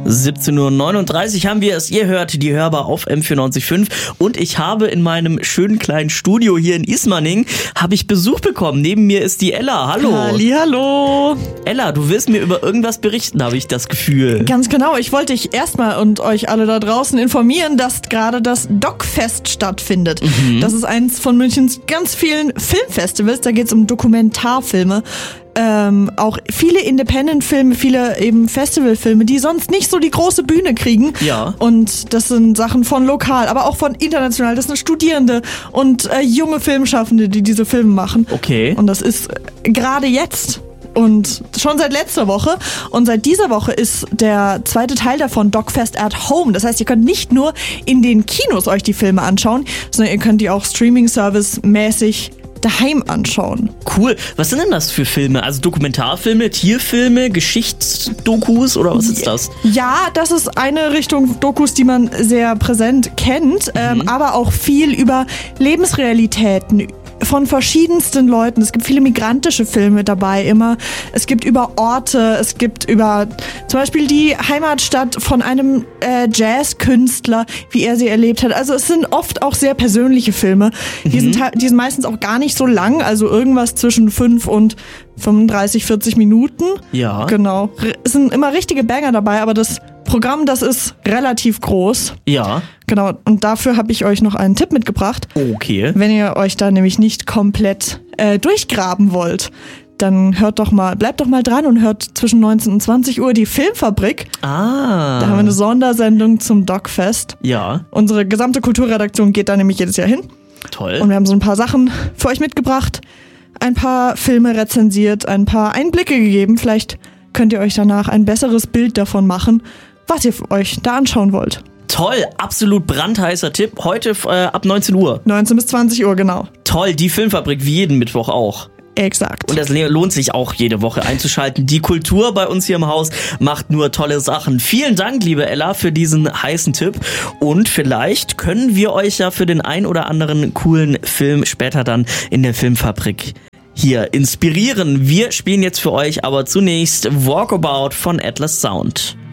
17:39 Uhr haben wir es. Ihr hört die Hörbar auf M94.5 und ich habe in meinem schönen kleinen Studio hier in Ismaning Besuch bekommen. Neben mir ist die Ella. Hallo. Hallihallo. Ella, du willst mir über irgendwas berichten, habe ich das Gefühl. Ganz genau. Ich wollte dich erstmal und euch alle da draußen informieren, dass gerade das DocFest stattfindet. Das ist eins von Münchens ganz vielen Filmfestivals. Da geht es um Dokumentarfilme. Auch viele Independent-Filme, viele eben Festivalfilme, die sonst nicht so die große Bühne kriegen. Ja. Und das sind Sachen von lokal, aber auch von international. Das sind Studierende und junge Filmschaffende, die diese Filme machen. Okay. Und das ist gerade jetzt und schon seit letzter Woche. Und seit dieser Woche ist der zweite Teil davon DocFest at Home. Das heißt, ihr könnt nicht nur in den Kinos euch die Filme anschauen, sondern ihr könnt die auch Streaming-Service-mäßig daheim anschauen. Cool. Was sind denn das für Filme? Also Dokumentarfilme, Tierfilme, Geschichtsdokus oder was ist das? Ja, das ist eine Richtung Dokus, die man sehr präsent kennt, aber auch viel über Lebensrealitäten von verschiedensten Leuten. Es gibt viele migrantische Filme dabei immer. Es gibt über Orte, es gibt über zum Beispiel die Heimatstadt von einem Jazzkünstler, wie er sie erlebt hat. Also es sind oft auch sehr persönliche Filme. Die sind meistens auch gar nicht so lang, also irgendwas zwischen 5 und 35, 40 Minuten. Ja. Genau. Es sind immer richtige Banger dabei, aber das Programm, das ist relativ groß. Ja. Genau, und dafür habe ich euch noch einen Tipp mitgebracht. Okay. Wenn ihr euch da nämlich nicht komplett durchgraben wollt, dann bleibt doch mal dran und hört zwischen 19 und 20 Uhr die Filmfabrik. Ah. Da haben wir eine Sondersendung zum DocFest. Ja. Unsere gesamte Kulturredaktion geht da nämlich jedes Jahr hin. Toll. Und wir haben so ein paar Sachen für euch mitgebracht, ein paar Filme rezensiert, ein paar Einblicke gegeben. Vielleicht könnt ihr euch danach ein besseres Bild davon machen, was ihr euch da anschauen wollt. Toll, absolut brandheißer Tipp. Heute ab 19 Uhr. 19 bis 20 Uhr, genau. Toll, die Filmfabrik wie jeden Mittwoch auch. Exakt. Und es lohnt sich auch jede Woche einzuschalten. Die Kultur bei uns hier im Haus macht nur tolle Sachen. Vielen Dank, liebe Ella, für diesen heißen Tipp. Und vielleicht können wir euch ja für den ein oder anderen coolen Film später dann in der Filmfabrik hier inspirieren. Wir spielen jetzt für euch aber zunächst Walkabout von Atlas Sound.